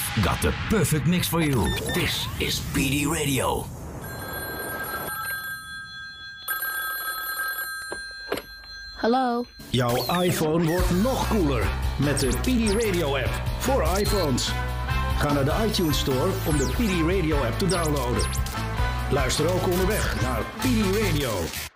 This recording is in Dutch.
We've got the perfect mix for you. This is PD Radio. Hallo? Jouw iPhone wordt nog cooler met de PD Radio app voor iPhones. Ga naar de iTunes Store om de PD Radio app te downloaden. Luister ook onderweg naar PD Radio.